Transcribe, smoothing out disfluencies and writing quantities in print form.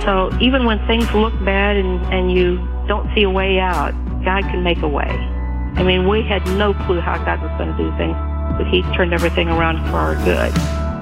So even when things look bad and you don't see a way out, God can make a way. I mean, we had no clue how God was going to do things, but he turned everything around for our good.